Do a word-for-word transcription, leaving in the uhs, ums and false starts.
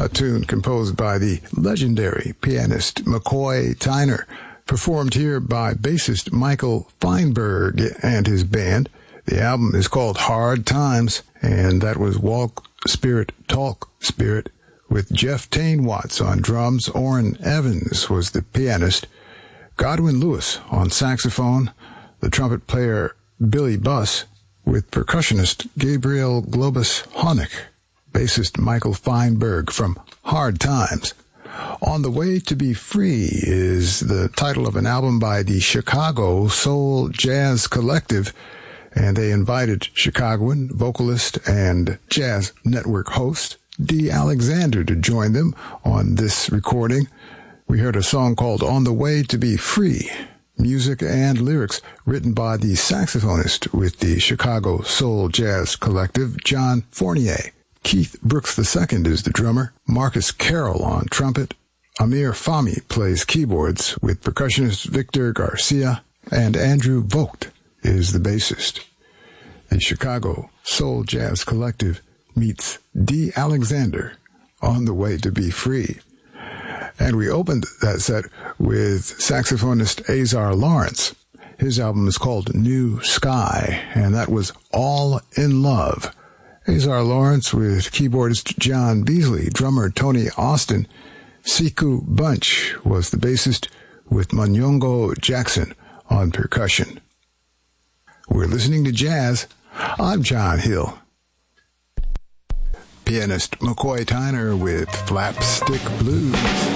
a tune composed by the legendary pianist McCoy Tyner, performed here by bassist Michael Feinberg and his band. The album is called Hard Times, and that was Walk Spirit, Talk Spirit, with Jeff Tain Watts on drums. Orrin Evans was the pianist. Godwin Lewis on saxophone. The trumpet player Billy Buss, with percussionist Gabriel Globus Honeck. Bassist Michael Feinberg from Hard Times. On the Way to Be Free is the title of an album by the Chicago Soul Jazz Collective, and they invited Chicagoan vocalist and Jazz Network host Dee Alexander to join them on this recording. We heard a song called On the Way to Be Free, music and lyrics written by the saxophonist with the Chicago Soul Jazz Collective, John Fournier. Keith Brooks the Second is the drummer, Marcus Carroll on trumpet, Amir Fahmy plays keyboards with percussionist Victor Garcia, and Andrew Vogt is the bassist. The Chicago Soul Jazz Collective meets Dee Alexander on The Way to Be Free. And we opened that set with saxophonist Azar Lawrence. His album is called New Sky, and that was All in Love. Azar Lawrence with keyboardist John Beasley, drummer Tony Austin. Siku Bunch was the bassist with Manyongo Jackson on percussion. We're listening to jazz. I'm John Hill. Pianist McCoy Tyner with Flapstick Blues.